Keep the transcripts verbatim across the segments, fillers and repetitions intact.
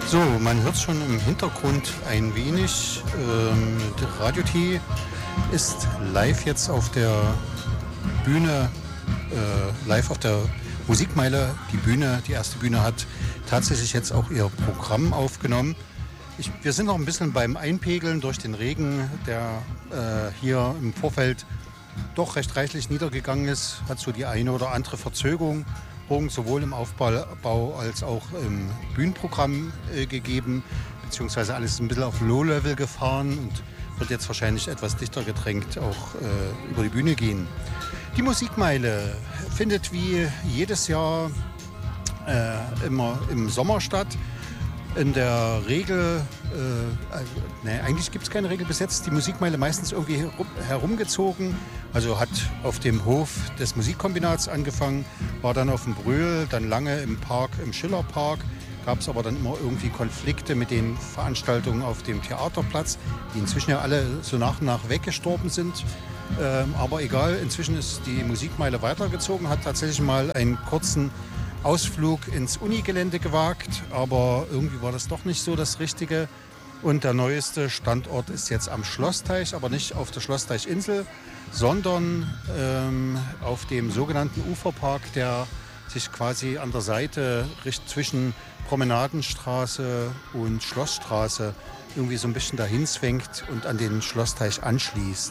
So, man hört schon im Hintergrund ein wenig. Ähm, der Radio T ist live jetzt auf der Bühne, äh, live auf der Musikmeile. Die Bühne, die erste Bühne hat tatsächlich jetzt auch ihr Programm aufgenommen. Ich, wir sind noch ein bisschen beim Einpegeln durch den Regen, der äh, hier im Vorfeld doch recht reichlich niedergegangen ist. Hat so die eine oder andere Verzögerung sowohl im Aufbau als auch im Bühnenprogramm äh, gegeben, beziehungsweise alles ein bisschen auf Low-Level gefahren und wird jetzt wahrscheinlich etwas dichter gedrängt auch äh, über die Bühne gehen. Die Musikmeile findet wie jedes Jahr äh, immer im Sommer statt. In der Regel, äh, also, ne, eigentlich gibt es keine Regel bis jetzt, die Musikmeile meistens irgendwie herum, herumgezogen. Also hat auf dem Hof des Musikkombinats angefangen, war dann auf dem Brühl, dann lange im Park, im Schillerpark. Gab es aber dann immer irgendwie Konflikte mit den Veranstaltungen auf dem Theaterplatz, die inzwischen ja alle so nach und nach weggestorben sind. Ähm, aber egal, inzwischen ist die Musikmeile weitergezogen, hat tatsächlich mal einen kurzen Ausflug ins Unigelände gewagt, aber irgendwie war das doch nicht so das Richtige. Und der neueste Standort ist jetzt am Schlossteich, aber nicht auf der Schlossteichinsel, sondern ähm, auf dem sogenannten Uferpark, der sich quasi an der Seite zwischen Promenadenstraße und Schlossstraße irgendwie so ein bisschen dahin zwängt und an den Schlossteich anschließt.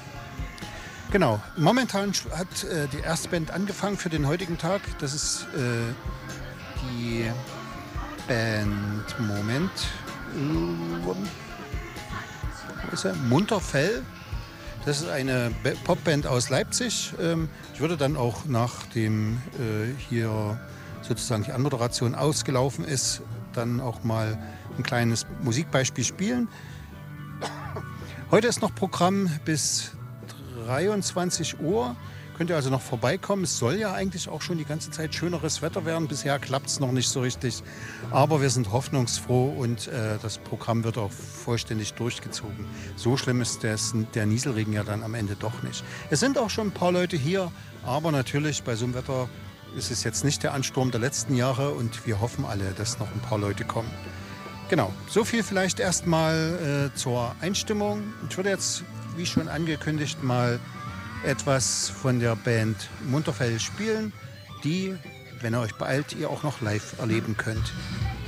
Genau, momentan hat äh, die erste Band angefangen für den heutigen Tag. Das ist äh, die Band, Moment, wo ist er? Munterfell. Das ist eine Popband aus Leipzig. Ähm, ich würde dann auch, nachdem äh, hier sozusagen die Anmoderation ausgelaufen ist, dann auch mal ein kleines Musikbeispiel spielen. Heute ist noch Programm bis dreiundzwanzig Uhr. Könnt ihr also noch vorbeikommen. Es soll ja eigentlich auch schon die ganze Zeit schöneres Wetter werden. Bisher klappt es noch nicht so richtig. Aber wir sind hoffnungsfroh und äh, das Programm wird auch vollständig durchgezogen. So schlimm ist das, der Nieselregen ja dann am Ende doch nicht. Es sind auch schon ein paar Leute hier, aber natürlich bei so einem Wetter ist es jetzt nicht der Ansturm der letzten Jahre und wir hoffen alle, dass noch ein paar Leute kommen. Genau, so viel vielleicht erstmal äh, zur Einstimmung. Ich würde jetzt, wie schon angekündigt, mal etwas von der Band Munterfell spielen, die, wenn ihr euch beeilt, ihr auch noch live erleben könnt.